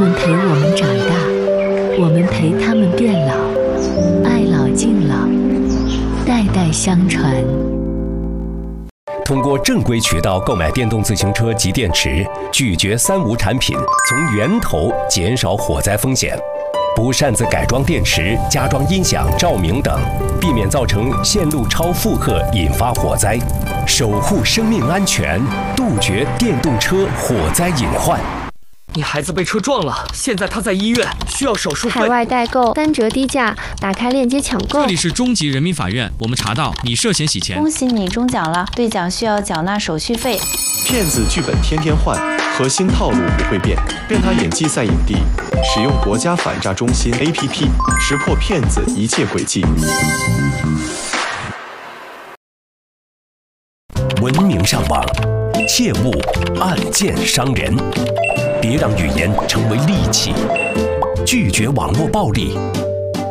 们陪我们长大，我们陪他们变老，爱老敬老，代代相传。 通过正规渠道购买电动自行车及电池，拒绝三无产品，从源头减少火灾风险。不擅自改装电池、加装音响、照明等，避免造成线路超负荷引发火灾，守护生命安全，杜绝电动车火灾隐患。 你孩子被车撞了，现在他在医院，需要手术费。 海外代购3折低价，打开链接抢购。 这里是中级人民法院，我们查到你涉嫌洗钱。 恭喜你中奖了，兑奖需要缴纳手续费。 骗子剧本天天换，核心套路不会变，让他演技赛影帝。使用国家反诈中心 APP， 识破骗子一切诡计。 文明上网，切勿暗箭伤人。别让语言成为利器，拒绝网络暴力，